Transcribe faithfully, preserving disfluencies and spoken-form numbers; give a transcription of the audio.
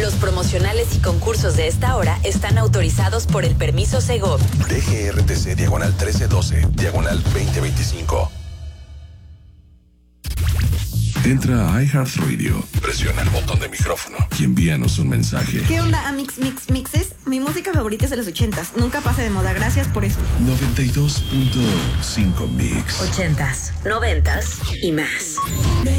Los promocionales y concursos de esta hora están autorizados por el permiso Segov. D G R T C diagonal trece doce, diagonal veinte veinticinco. Entra a iHeartRadio, Presiona el botón de micrófono y envíanos un mensaje. ¿Qué onda, Amix Mix Mixes? Mi música favorita es de los ochentas. Nunca pasa de moda. Gracias por eso. noventa y dos punto cinco Mix. Ochentas, noventas y más.